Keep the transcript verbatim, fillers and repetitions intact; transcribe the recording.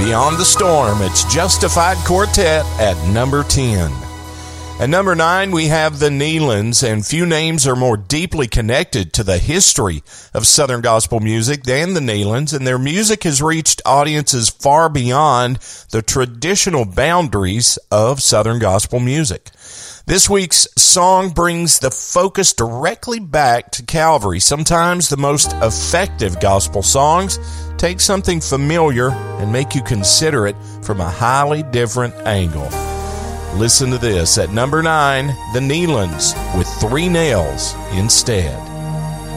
Beyond the Storm, it's Justified Quartet at number ten. At number nine, we have the Neelands, and few names are more deeply connected to the history of Southern gospel music than the Neelands, and their music has reached audiences far beyond the traditional boundaries of Southern gospel music. This week's song brings the focus directly back to Calvary. Sometimes the most effective gospel songs take something familiar and make you consider it from a highly different angle. Listen to this. At number nine, the Neelands with Three Nails Instead.